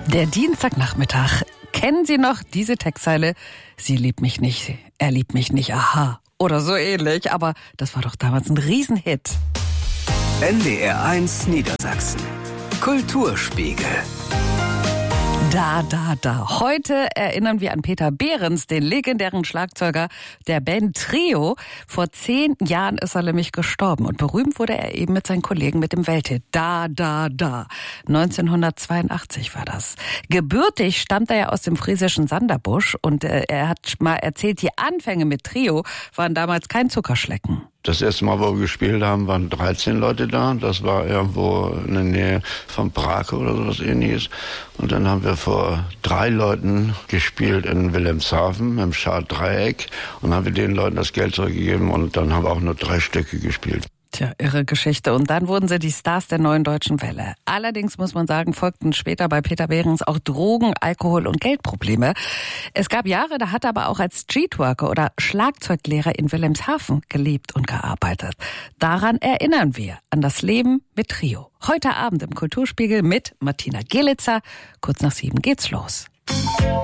Der Dienstagnachmittag. Kennen Sie noch diese Textzeile? Sie liebt mich nicht, er liebt mich nicht, aha. Oder so ähnlich, aber das war doch damals ein Riesenhit. NDR 1 Niedersachsen. Kulturspiegel. Da. Heute erinnern wir an Peter Behrens, den legendären Schlagzeuger der Band Trio. Vor 10 Jahren ist er nämlich gestorben und berühmt wurde er eben mit seinen Kollegen mit dem Welthit Da. 1982 war das. Gebürtig stammt er ja aus dem friesischen Sanderbusch und er hat mal erzählt, die Anfänge mit Trio waren damals kein Zuckerschlecken. Das erste Mal, wo wir gespielt haben, waren 13 Leute da. Das war irgendwo in der Nähe von Brake oder sowas ähnliches. Und dann haben wir vor 3 Leuten gespielt in Wilhelmshaven im Schad-Dreieck und haben wir den Leuten das Geld zurückgegeben und dann haben wir auch nur 3 Stücke gespielt. Tja, irre Geschichte. Und dann wurden sie die Stars der neuen deutschen Welle. Allerdings muss man sagen, folgten später bei Peter Behrens auch Drogen, Alkohol und Geldprobleme. Es gab Jahre, da hat er aber auch als Streetworker oder Schlagzeuglehrer in Wilhelmshaven gelebt und gearbeitet. Daran erinnern wir an das Leben mit Trio. Heute Abend im Kulturspiegel mit Martina Gelitzer. Kurz nach 7 geht's los.